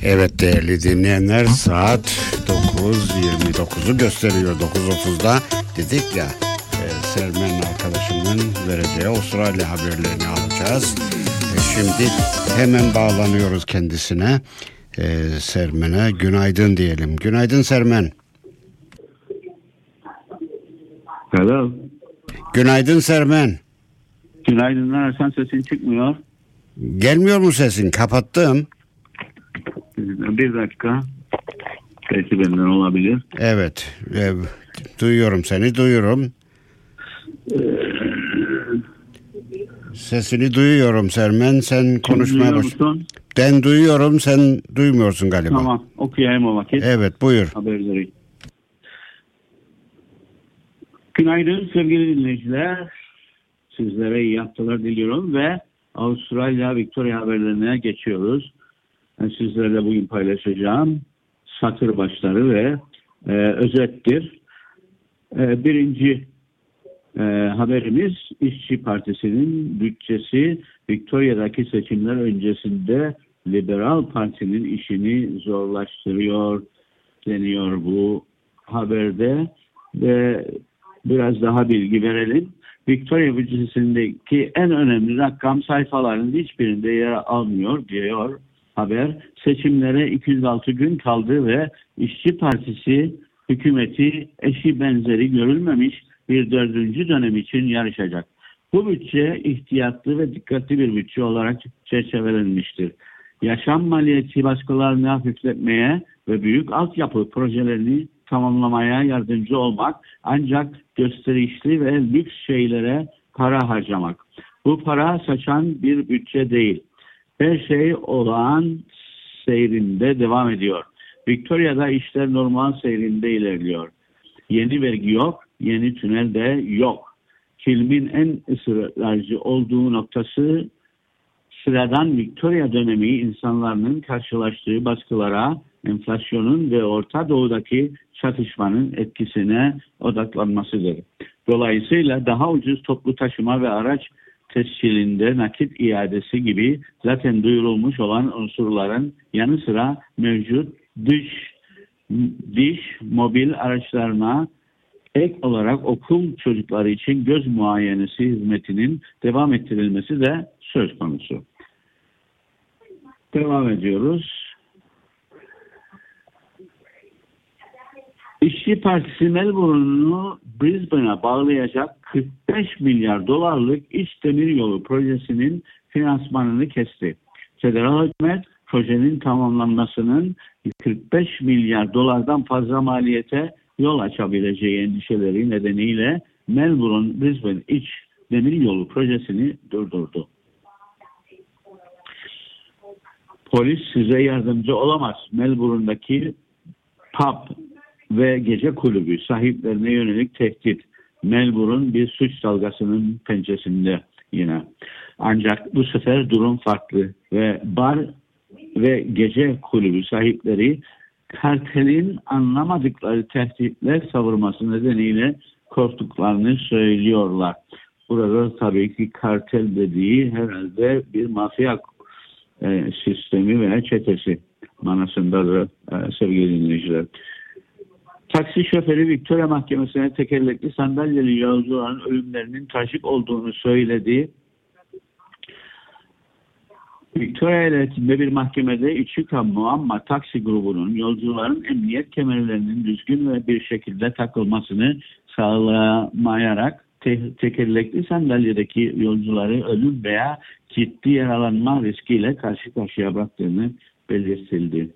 Evet değerli dinleyenler, saat 9.29'u gösteriyor. 9.30'da dedik ya, Sermen arkadaşımın vereceği Avustralya haberlerini alacağız. Şimdi hemen bağlanıyoruz kendisine. Sermen'e günaydın diyelim. Günaydın Sermen. Hello. Günaydın Sermen. Günaydınlar. Sen sesin çıkmıyor. Gelmiyor mu sesin? Kapattım. Bir dakika. Belki benden olabilir. Evet. Duyuyorum seni. Duyuyorum. Sesini duyuyorum Sermen. Sen konuşmaya baş. Ben duyuyorum. Sen duymuyorsun galiba. Tamam. Okuyayım o vakit. Evet. Buyur. Haberleri. Günaydın sevgili dinleyiciler. Sizlere iyi haftalar diliyorum ve Avustralya Victoria haberlerine geçiyoruz. Sizlerle bugün paylaşacağım satır başları ve özettir. Birinci haberimiz, İşçi Partisi'nin bütçesi Victoria'daki seçimler öncesinde Liberal Parti'nin işini zorlaştırıyor deniyor bu haberde ve biraz daha bilgi verelim. Victoria bütçesindeki en önemli rakam sayfaların hiçbirinde yer almıyor diyor haber. Seçimlere 206 gün kaldı ve İşçi Partisi hükümeti eşi benzeri görülmemiş bir 4. dönem için yarışacak. Bu bütçe ihtiyatlı ve dikkatli bir bütçe olarak çerçevelenmiştir. Yaşam maliyeti baskılarını hafifletmeye ve büyük altyapı projelerini tamamlamaya yardımcı olmak, ancak gösterişli ve lüks şeylere para harcamak. Bu para saçan bir bütçe değil. Her şey olağan seyrinde devam ediyor. Victoria'da işler normal seyrinde ilerliyor. Yeni vergi yok, yeni tünel de yok. Filmin en ısrarcı olduğu noktası, sıradan Victoria dönemi insanların karşılaştığı baskılara, enflasyonun ve Orta Doğu'daki çatışmanın etkisine odaklanmasıdır. Dolayısıyla daha ucuz toplu taşıma ve araç tescilinde nakit iadesi gibi zaten duyurulmuş olan unsurların yanı sıra mevcut diş mobil araçlarına ek olarak okul çocukları için göz muayenesi hizmetinin devam ettirilmesi de söz konusu. Devam ediyoruz. İşçi Partisi Melbourne'u Brisbane'a bağlayacak 45 milyar dolarlık iç demir yolu projesinin finansmanını kesti. Federal hükümet projenin tamamlanmasının 45 milyar dolardan fazla maliyete yol açabileceği endişeleri nedeniyle Melbourne-Brisbane iç demir yolu projesini durdurdu. Polis size yardımcı olamaz. Melbourne'daki pub ve gece kulübü sahiplerine yönelik tehdit. Melbourne bir suç dalgasının pençesinde yine. Ancak bu sefer durum farklı ve bar ve gece kulübü sahipleri kartelin anlamadıkları tehditler savurması nedeniyle korktuklarını söylüyorlar. Burada tabii ki kartel dediği herhalde bir mafya sistemi veya çetesi manasındadır sevgili dinleyiciler. Taksi şoförü Victoria Mahkemesi'ne tekerlekli sandalyeli yolcuların ölümlerinin trajik olduğunu söyledi. Victoria eyaletinde bir mahkemede Ichika Muamma taksi grubunun yolcuların emniyet kemerlerinin düzgün ve bir şekilde takılmasını sağlamayarak tekerlekli sandalyedeki yolcuları ölüm veya ciddi yaralanma riskiyle karşı karşıya bıraktığını belirtildi.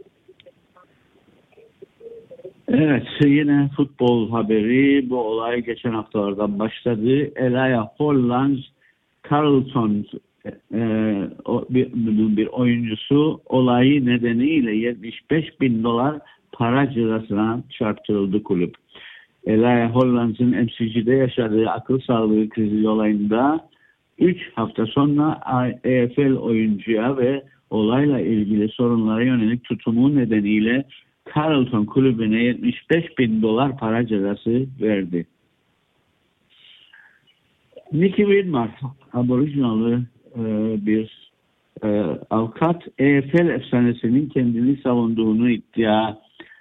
Evet, yine futbol haberi. Bu olay geçen haftalardan başladı. Elijah Hollands, Carlton bir oyuncusu olayı nedeniyle 75 bin dolar para cezasına çarptırıldı kulüp. Elijah Hollands'ın MCG'de yaşadığı akıl sağlığı krizi olayında 3 hafta sonra EFL oyuncuya ve olayla ilgili sorunlara yönelik tutumu nedeniyle Carlton kulübüne 75 bin dolar para cezası verdi. Nicky Widmar, Aborijinalı bir Avukat EFL efsanesinin kendini savunduğunu iddia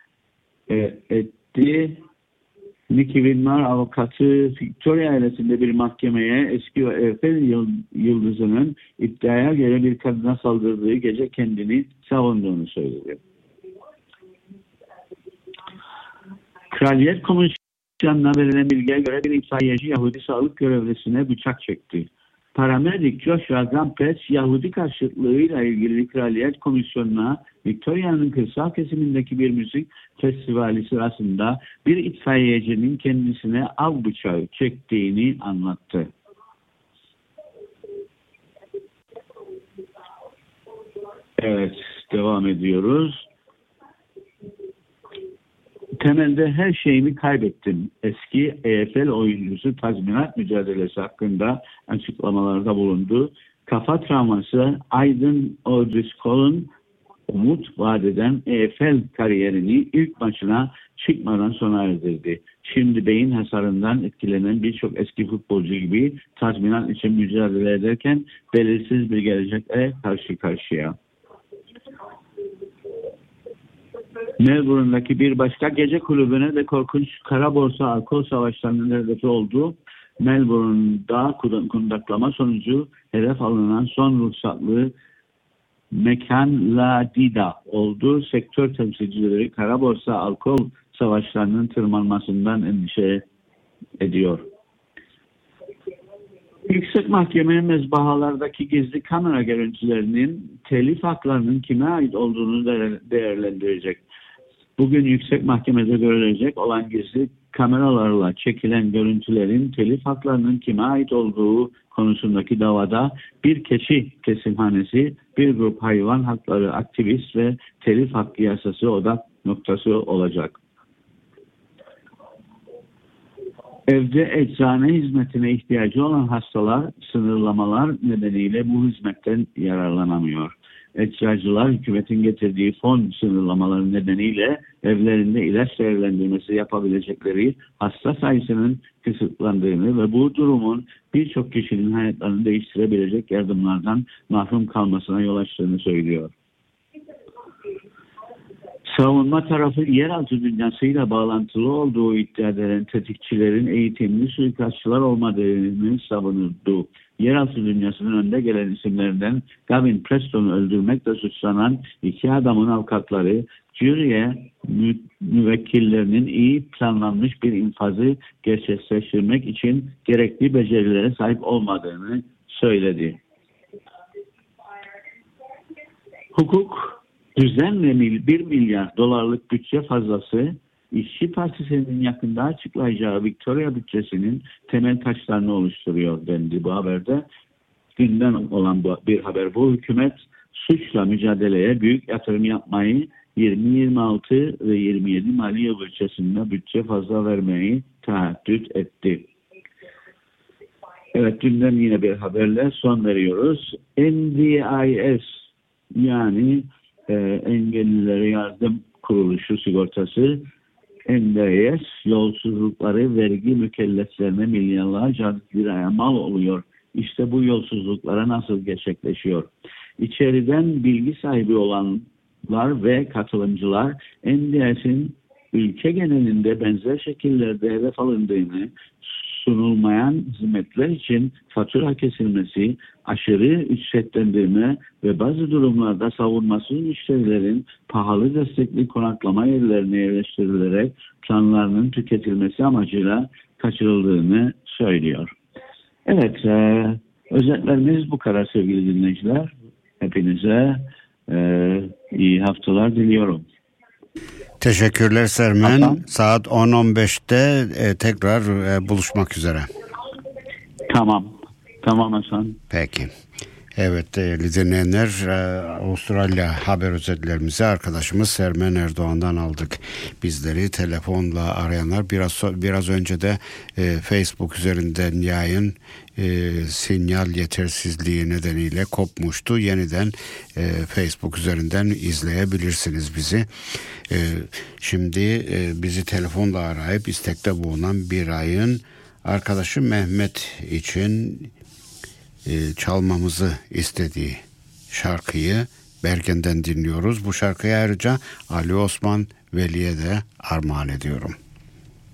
etti. Nicky Winmar avukatı Victoria ailesinde bir mahkemeye eski EFL yıldızının iddiaya göre bir kadına saldırdığı gece kendini savunduğunu söyledi. Kraliyet Komisyonu'na verilen bilgiye göre bir itfaiyeci Yahudi sağlık görevlisine bıçak çekti. Paramedik Joshua Gampes, Yahudi karşıtlığıyla ilgili Kraliyet Komisyonu'na Victoria'nın kırsal kesimindeki bir müzik festivali sırasında bir itfaiyecinin kendisine av bıçağı çektiğini anlattı. Evet, devam ediyoruz. Temelde her şeyimi kaybettim. Eski EFL oyuncusu tazminat mücadelesi hakkında açıklamalarda bulundu. Kafa travması Aydın O'Driscoll'un umut vadeden EFL kariyerini ilk maçına çıkmadan sona erdirdi. Şimdi beyin hasarından etkilenen birçok eski futbolcu gibi tazminat için mücadele ederken belirsiz bir gelecekle karşı karşıya. Melbourne'daki bir başka gece kulübüne de korkunç kara borsa alkol savaşlarının hedefi oldu. Melbourne'da kundaklama sonucu hedef alınan son ruhsatlı mekan La Dida oldu. Sektör temsilcileri kara borsa alkol savaşlarının tırmanmasından endişe ediyor. Yüksek Mahkeme mezbahalardaki gizli kamera görüntülerinin telif haklarının kime ait olduğunu değerlendirecek. Bugün Yüksek Mahkeme'de görülecek olan gizli kameralarla çekilen görüntülerin telif haklarının kime ait olduğu konusundaki davada bir keçi kesimhanesi, bir grup hayvan hakları aktivist ve telif hakkı yasası odak noktası olacak. Evde eczane hizmetine ihtiyacı olan hastalar sınırlamalar nedeniyle bu hizmetten yararlanamıyor. Eczacılar hükümetin getirdiği fon sınırlamaları nedeniyle evlerinde ilaç değerlendirmesi yapabilecekleri hasta sayısının kısıtlandığını ve bu durumun birçok kişinin hayatlarını değiştirebilecek yardımlardan mahrum kalmasına yol açtığını söylüyor. Savunma tarafı yeraltı dünyasıyla bağlantılı olduğu iddia edilen tetikçilerin eğitimli suikastçılar olmadığını savunurdu. Yeraltı dünyasının önde gelen isimlerinden Gavin Preston'u öldürmekle suçlanan iki adamın avukatları jüriye müvekkillerinin iyi planlanmış bir infazı gerçekleştirmek için gerekli becerilere sahip olmadığını söyledi. Hukuk düzenle 1 milyar dolarlık bütçe fazlası İşçi Partisi'nin yakında açıklayacağı Victoria bütçesinin temel taşlarını oluşturuyor dendi bu haberde. Gündem olan bir haber bu. Hükümet suçla mücadeleye büyük yatırım yapmayı 2026 ve 27 mali yıl bütçesinde bütçe fazla vermeyi taahhüt etti. Evet, gündem yine bir haberle son veriyoruz. NDIS yani Engellilere Yardım Kuruluşu sigortası NDIS yolsuzlukları vergi mükelleflerine milyarlarca liraya mal oluyor. İşte bu yolsuzluklara nasıl gerçekleşiyor? İçeriden bilgi sahibi olanlar ve katılımcılar NDIS'in ülke genelinde benzer şekillerde hedef alındığını, sunulmayan hizmetler için fatura kesilmesi, aşırı ücretlendirme ve bazı durumlarda savunmasız müşterilerin pahalı destekli konaklama yerlerine yerleştirilerek planlarının tüketilmesi amacıyla kaçırıldığını söylüyor. Evet, özetlerimiz bu kadar sevgili dinleyiciler. Hepinize iyi haftalar diliyorum. Teşekkürler Sermen. Hasan. Saat 10.15'te tekrar buluşmak üzere. Tamam. Tamam Hasan. Peki. Evet değerli dinleyenler, Avustralya haber özetlerimizi arkadaşımız Sermen Erdoğan'dan aldık. Bizleri telefonla arayanlar biraz önce de Facebook üzerinden yayın sinyal yetersizliği nedeniyle kopmuştu. Yeniden Facebook üzerinden izleyebilirsiniz bizi. Şimdi bizi telefonla arayıp istekte bulunan bir ayın arkadaşı Mehmet için çalmamızı istediği şarkıyı Bergen'den dinliyoruz. Bu şarkıyı ayrıca Ali Osman Veli'ye de armağan ediyorum.